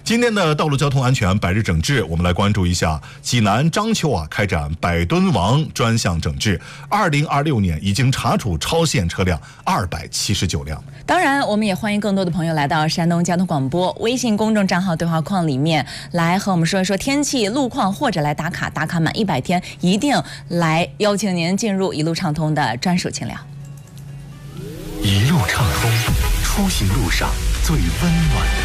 今天的道路交通安全百日整治，我们来关注一下济南章丘开展百吨王专项整治，2026年已经查处超限车辆279辆。 当然，我们也欢迎更多的朋友来到山东交通广播微信公众账号对话框里面来和我们说一说天气、路况，或者来打卡满100天，一定来邀请您进入一路畅通的专属情聊。 一路畅通，出行路上最温暖的